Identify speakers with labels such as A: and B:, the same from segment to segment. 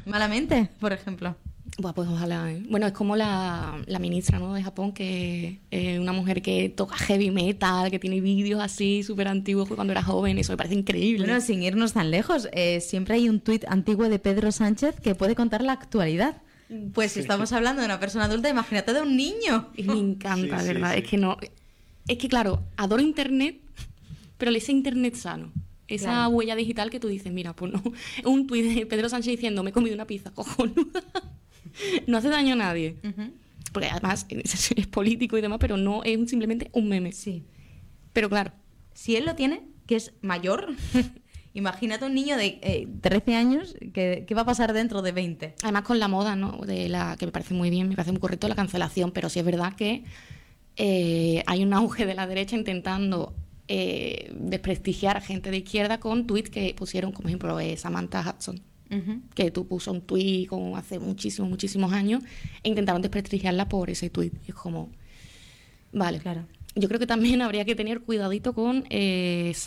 A: malamente, por ejemplo.
B: Buah, pues ojalá, ¿eh? Bueno, es como la ministra, ¿no?, de Japón, que es una mujer que toca heavy metal, que tiene vídeos así súper antiguos cuando era joven. Eso me parece increíble.
A: Bueno, sin irnos tan lejos, siempre hay un tuit antiguo de Pedro Sánchez que puede contar la actualidad. Pues si estamos hablando de una persona adulta, imagínate de un niño.
B: Y me encanta,
C: Sí,
B: de verdad.
C: sí.
B: Es que claro, adoro internet, pero ese internet sano. Esa
A: Claro.
B: huella digital que tú dices, mira, pues no. Un tuit de Pedro Sánchez diciendo, me he comido una pizza, cojonuda. No hace daño a nadie. Porque además es político y demás, pero no es simplemente un meme.
A: Sí.
B: Pero claro,
A: Si él lo tiene, que es mayor, imagínate un niño de 13 años que va a pasar dentro de 20.
B: además con la moda, ¿no?, que me parece muy bien, me parece muy correcto la cancelación, pero sí es verdad que hay un auge de la derecha intentando desprestigiar a gente de izquierda con tweets que pusieron, como ejemplo Samantha Hudson, que tú puso un tweet como hace muchísimos años e intentaron desprestigiarla por ese tweet. Y es como, vale,
A: Claro.
B: yo creo que también habría que tener cuidadito con a ver,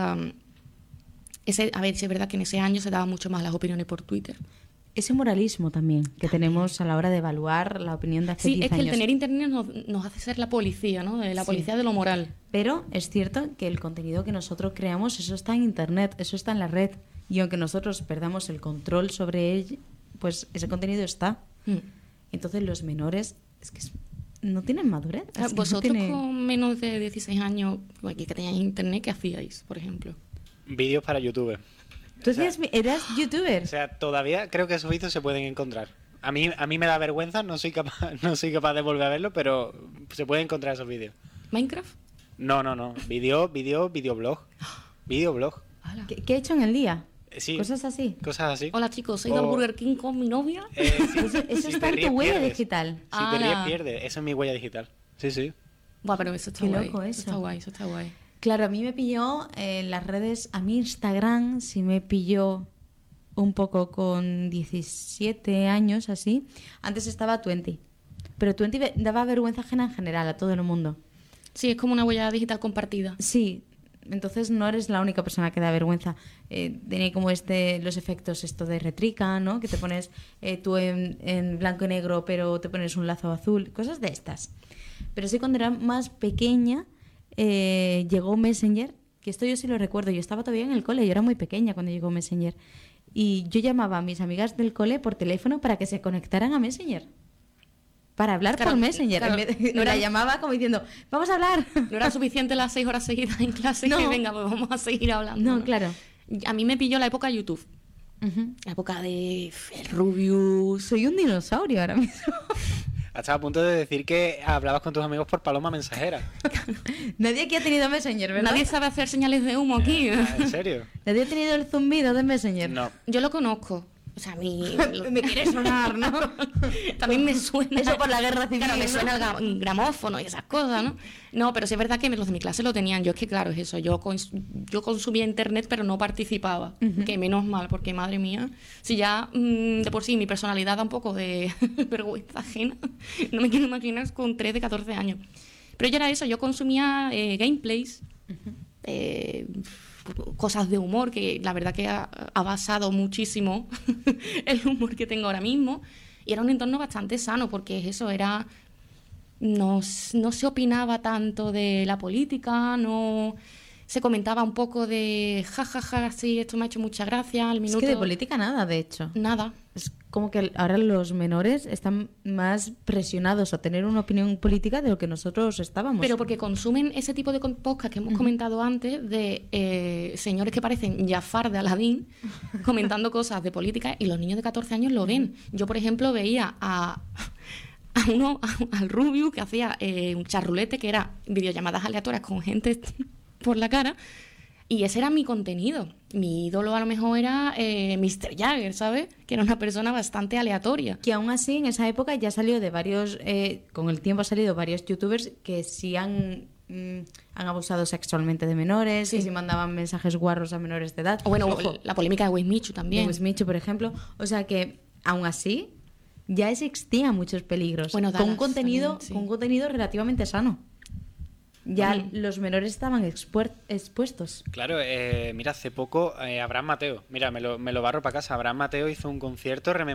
B: si es verdad que en ese año se daban mucho más las opiniones por Twitter.
A: Ese moralismo también que tenemos a la hora de evaluar la opinión de hace
B: Sí,
A: 10
B: es que
A: años.
B: el tener internet nos hace ser la policía, ¿no? De la
A: Sí.
B: policía de lo moral.
A: Pero es cierto que el contenido que nosotros creamos, eso está en internet, eso está en la red. Y aunque nosotros perdamos el control sobre ello, pues ese contenido está. Entonces los menores es que no tienen madurez. Es que no
B: Vosotros
A: tiene-
B: con menos de 16 años, aquí que teníais internet, ¿qué hacíais, por ejemplo?
C: Vídeos para YouTube.
A: Tú
C: o sea-
A: eras youtuber.
C: O sea, todavía creo que esos vídeos se pueden encontrar. A mí me da vergüenza, no soy capaz de volver a verlo, pero se pueden encontrar esos vídeos.
B: ¿Minecraft?
C: No. Videoblog. Videoblog.
B: Hala.
A: ¿Qué he hecho en el día?
C: Sí.
A: Cosas así.
C: Cosas así.
B: Hola chicos, he ido al
C: O-
B: Burger King con mi novia.
C: Sí.
A: Eso
C: Si
A: está
C: te
A: en
C: ríes,
A: tu huella
C: pierdes.
A: digital.
C: Si te ríes,
B: Ala.
C: pierdes. Eso es mi huella digital. Sí, sí.
B: Buah, pero eso está
A: Qué
B: guay.
A: loco eso.
B: Está guay, eso está guay.
A: Claro, a mí me pilló en las redes, a mí Instagram sí me pilló un poco con 17 años, así. Antes estaba Twenty, pero Twenty daba vergüenza ajena en general a todo el mundo.
B: Sí, es como una huella digital compartida.
A: Sí, entonces no eres la única persona que da vergüenza. Tiene como los efectos esto de retrica, ¿no? Que te pones tú en blanco y negro, pero te pones un lazo azul, cosas de estas. Pero sí, cuando era más pequeña, llegó Messenger, que esto yo sí lo recuerdo. Yo estaba todavía en el cole, yo era muy pequeña cuando llegó Messenger. Y yo llamaba a mis amigas del cole por teléfono para que se conectaran a Messenger. Para hablar
B: Claro,
A: por Messenger.
B: claro.
A: En vez de-
B: No
A: la
B: era-
A: llamaba como diciendo, vamos a hablar.
B: No era suficiente las 6 horas seguidas en clase
A: No.
B: que venga, pues vamos a seguir hablando.
A: No, claro.
B: A mí me pilló la época YouTube.
A: Ujú.
B: La época de el Rubius.
A: Soy un dinosaurio ahora mismo.
C: Hasta a punto de decir que hablabas con tus amigos por paloma mensajera.
A: Nadie aquí ha tenido Messenger, ¿verdad?
B: Nadie sabe hacer señales de humo aquí.
C: ¿En serio?
A: Nadie ha tenido el zumbido de Messenger.
C: No.
B: Yo lo conozco. O sea, a mí...
A: Me quiere sonar, ¿no?
B: También me suena...
A: Eso por la guerra civil,
B: Claro, me
A: ¿no?
B: suena el gramófono y esas cosas, ¿no? No, pero sí es verdad que los de mi clase lo tenían. Yo es que, claro, es eso. Yo consumía internet, pero no participaba. Que menos mal, porque, madre mía, si ya de por sí mi personalidad da un poco de vergüenza ajena, no me quiero imaginar con 13, 14 años. Pero yo era eso. Yo consumía gameplays, cosas de humor, que la verdad que ha basado muchísimo el humor que tengo ahora mismo. Y era un entorno bastante sano, porque eso era... No se opinaba tanto de la política, no se comentaba un poco de jajaja, sí, esto me ha hecho mucha gracia, al
A: Es
B: minuto...
A: que de política nada, de hecho.
B: Nada.
A: Es como que ahora los menores están más presionados a tener una opinión política de lo que nosotros estábamos.
B: Pero porque consumen ese tipo de podcast que hemos comentado antes de señores que parecen Jafar de Aladín comentando cosas de política, y los niños de 14 años lo ven. Yo, por ejemplo, veía al Rubius, que hacía un charrulete, que era videollamadas aleatorias con gente por la cara, y ese era mi contenido. Mi ídolo a lo mejor era Mr. Jagger, ¿sabes? Que era una persona bastante aleatoria.
A: Que aún así, en esa época ya salió de varios... con el tiempo ha salido varios youtubers que sí han abusado sexualmente de menores,
B: Sí.
A: que sí mandaban mensajes guarros a menores de edad.
B: O bueno,
A: Ojo,
B: la polémica de Wismichu también.
A: de Wismichu, por ejemplo. O sea que, aún así, ya existían muchos peligros.
B: Bueno,
A: con un
B: Dallas
A: contenido,
B: también, sí.
A: con un contenido relativamente sano. Ya
B: Bueno.
A: los menores estaban expuestos.
C: Claro, mira, hace poco Abraham Mateo, mira, me lo barro para casa. Abraham Mateo hizo un concierto